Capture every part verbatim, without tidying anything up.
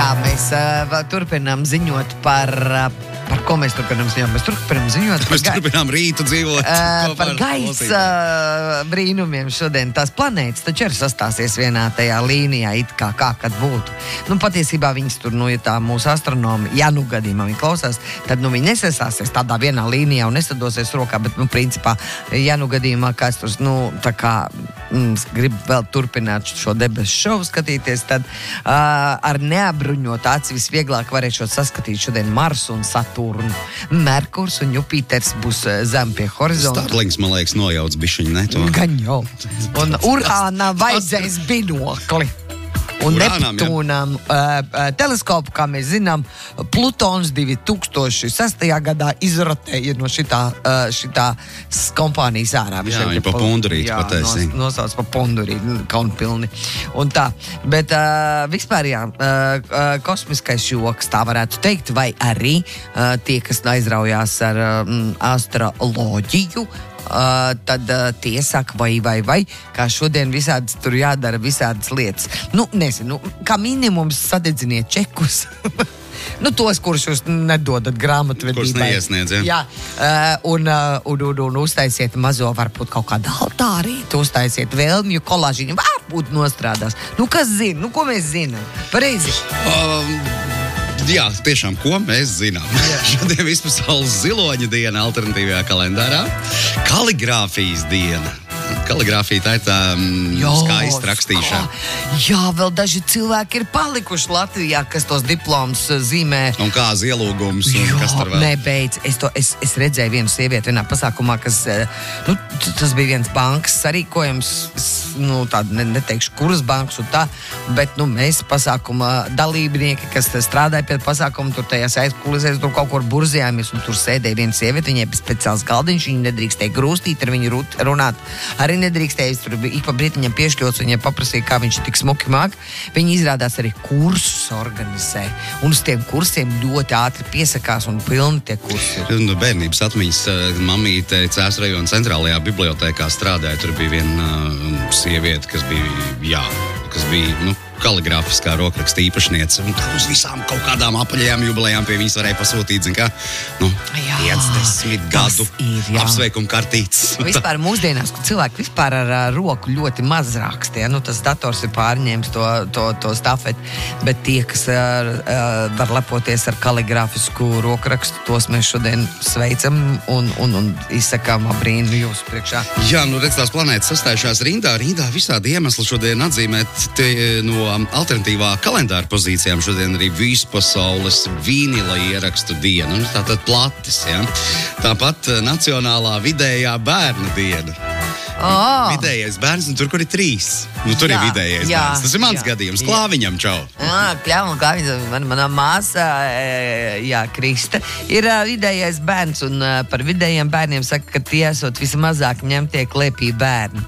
Tā mēs uh, turpinām ziņot par... Uh, Par ko mēs turpinām ziņot? Mēs turpinām ziņot Mēs gai... turpinām rītu dzīvot. Uh, par gaisa uh, brīnumiem šodien. Tās planētas taču ir sastāsies vienā tajā līnijā, it kā kā kad būtu. Nu, patiesībā viņas tur, nu, ja tā mūsu astronomi, ja nu gadījumā viņi klausās, tad, nu, viņi nesastāsies tādā vienā līnijā un nesadosies rokā, bet, nu, principā, ja nu gadījumā kāds tur, nu, tā kā mm, grib vēl turpināt šo debesu šovu skatīties, tad uh, ar neapbruņot aci visvieglāk varēšot saskatīt šodien Marsu un Saturnu. Merkurs un Jupiters būs zem pie horizonta. Starlings, man liekas, nojauc bišķiņu, ne to? Gan jau. Un Urānā vajadzēs binokli. Un Urānam, Neptūnam uh, uh, teleskopu, kā mēs zinām, Plutons divi tūkstoši sestajā gadā izrotēja no šitā, uh, šitā kompānijas ārā. Jā, viņi pa pundurīti Jā, patēsi. nos, nosauc pa pundurīti, kaunpilni. Un tā, bet uh, vispār jā, uh, uh, kosmiskais joks, tā varētu teikt, vai arī uh, tie, kas aizraujās ar um, astroloģiju, Uh, tad uh, tie saka, vai, vai, vai, kā šodien visādas tur jādara visādas lietas. Nu, nezinu, kā minimums sadedziniet čekus. Nu, tos, kurus jūs nedodat grāmatvedībai. Kurus neiesniedz, ja? Jā, uh, un, uh, un, un, un uztaisiet mazo, varbūt kaut kādu altārīti, uztaisiet vēlmju kolāžiņu, varbūt nostrādās. Nu, kas zina? Nu, ko mēs zinām? Pareizi. Um... Jā, tiešām, ko mēs zinām. Šodien vispasaules ziloņa diena alternatīvajā kalendārā. Kaligrāfijas diena. Kaligrāfija tā ir tā mm, skaista rakstīšana. Kā? Jā, vēl daži cilvēki ir palikuši Latvijā, kas tos diplomus zīmē. Un kā zielūgums un Jā, kas tur vēl? Nebeidz. Es, to, es, es redzēju vienu sievieti vienā pasākumā, kas, nu, tas bija viens bankas sarīkojums, nu, tāda, ne, neteikšu, kuras bankas un tā, bet, nu, mēs pasākuma dalībnieki, kas strādāja pie pasākuma, tur tajās aizkulisēs, tur kaut kur burzījāmies, un tur sēdēja viena sieviete, viņai bija speciāls galdiņš, viņa nedrīkstēja grūstīt ar viņu runāt. Arī nedrīkstēja, tur bija ik pa brītiņam piešļots, viņai paprasīja, kā viņš tik smuki māk. Viņi izrādās arī kursus organizē. Un uz tiem kursiem ļoti ātri piesakās un pilni tie kursi. No bērnības atmiņas mamīte Cēs rajona centrālajā bibliotēkā strādāja. Tur bija viena uh, sieviete, kas bija, jā, kas bija, nu, kaligrāfiskā rokraksta īpašniece. Un uz visām kaut kādām apaļajām jubilejām pie viņas varēja pasūtīt, zin kā, nu, piecdesmit gadu apsveikumu kartītes. Vispār mūsdienās, kad cilvēki vispār ar uh, roku ļoti maz rakstē, nu, tas dators ir pārņēmis to, to, to stafeti, bet tie, kas ar, uh, var lepoties ar kaligrāfisku rokrakstu, tos mēs šodien sveicam un, un, un izsakām abrīnu jūsu priekšā. Jā, nu, redz, tās planētas sastājušās rindā, rindā visādi iemesli šodien atzīmēt te, no alternatīvā kalendāra pozīcijām. Šodien arī vispasaules vīnila ierakstu diena, nu, tātad platis, ja? Tāpat nacionālā vidējā bērna diena. Oh. Vidējais bērns, un tur, kur ir trīs. Nu, tur Jā, ir vidējais jā, bērns. Tas ir mans jā, gadījums. jā. Klāviņam, čau. Jā, Kļāvam, Klāviņam, man, manā māsā, jā, Krista, ir vidējais bērns, un par vidējiem bērniem saka, ka tie esot vismazāk ņemtie klēpī bērni.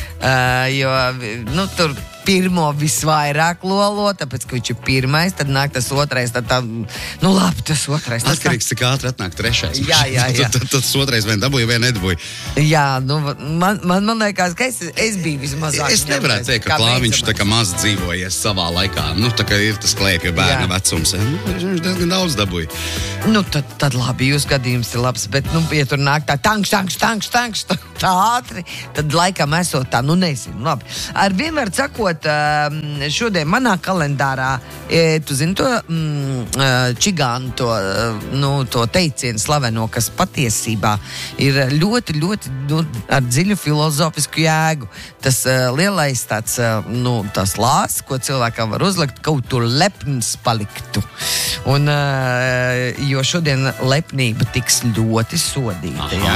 Uh, jo, nu, tur pirmo visvairāk lolo, tāpēc, ka viņš ir pirmais, tad nāk tas otrais, tad tā, nu labi, tas otrais. Tas Atkarīgs, cik ātri atnāk trešais. Jā, jā, jā. tad, tad, tad tas otrais vien dabūja, vien nedabūja. Jā, nu, man, man, man liekas, ka es, es biju vismazāk. Es nevarētu teikt, ka Klāviņš tā kā maz dzīvojies savā laikā. Nu, tā kā ir tas klēpju bērna jā. Vecums. Nu, viņš diezgan daudz dabūja. Nu, tad, tad labi, jūs gadījums ir labs, bet, nu, ja tur nāk tā tankš, tankš, tankš, tankš, tā, tā ātri, tad laikam esot tā, nu, nezinu, labi. Ar vienmēr sakot, šodien manā kalendārā, tu zini to mm, čigānu, to, nu, to teicienu slaveno, kas patiesībā ir ļoti, ļoti nu, ar dziļu filozofisku jēgu. Tas uh, lielais tāds, uh, nu, tas lāsts, ko cilvēkam var uzlikt, kaut tur lepns paliktu. Un, uh, jo šodien lepnība tiks ļoti sodīta. Ja?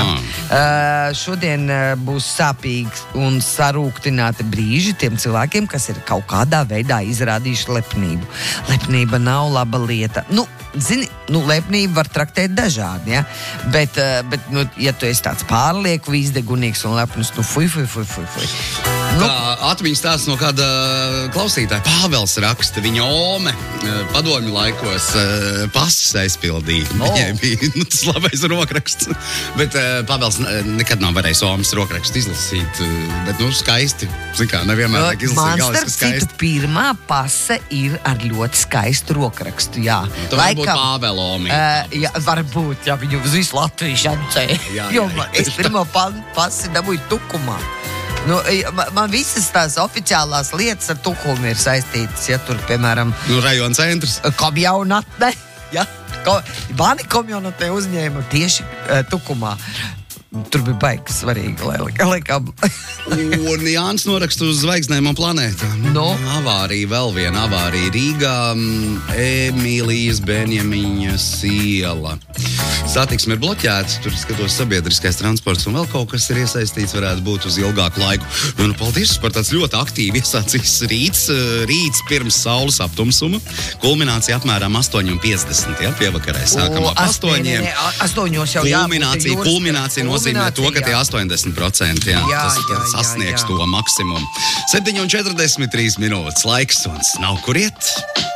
Uh, šodien uh, būs sāpīgi un sarūktināti brīži tiem cilvēkiem, kas ir kaut kādā veidā izrādījuši lepnību. Lepnība nav laba lieta. Nu, zini, nu, lepnību var traktēt dažādi, ja? Bet, uh, bet nu, ja tu esi tāds pārlieku, izdegunīgs un lepnus, nu, fuj, fuj, fuj, fuj, fuj. Tā atmiņas stāsts no kāda klausītāja. Pāvels raksta, viņa ome padomju laikos pases aizpildīja. Oh. Viņai bija nu, tas labais rokraksts. Bet Pāvels nekad nav varējis omas rokrakstu izlasīt. Bet, nu, skaisti. Zin kā, nevienmēr vajag izlasīt Man galviski starp citu, skaisti. pirmā pase ir ar ļoti skaistu rokrakstu, jā. Tā varbūt Pāvela omī. Uh, jā, varbūt, jā, viņu uz visu Latviju šancēja. Jā, Jo jā, man, es pirmo pan- pasi dabūju Tukumā. Nu, man, man visas tās oficiālās lietas ar Tukumu ir saistītas, ja tur, piemēram, Nu, rajona centrs. komjaunatne, ja, ko, mani komjaunatne uzņēma tieši uh, Tukumā. Tur bija baigi svarīgi, lai likām. Un Jānis noraksta uz zvaigznēm un planētām. No. Avārija, vēl viena avārija Rīgā, Emīlijas Benjamiņas iela. Satiksme ir bloķēta, tur skatos sabiedriskais transports un vēl kaut kas ir iesaistīts, varētu būt uz ilgāku laiku. Nu, paldies par tāds ļoti aktīvi iesācīs rīts, rīts pirms saules aptumsuma. Kulminācija apmēram astoņi piecdesmit, ja, pievakarē sākam ap astoņiem. Astoņos jau Kulminācija, jābūt. kulminācija nozīmē to, ka tie astoņdesmit procenti, jā, Jā, tas, jā, tas jā, sasniegs jā. to maksimumu. septiņi un četrdesmit trīs minūtes laiks un nav kur iet.